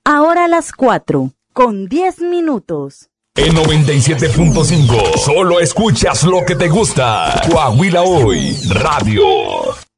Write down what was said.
Ahora las 4:10. En 97.5, solo escuchas lo que te gusta. Coahuila Hoy, Radio.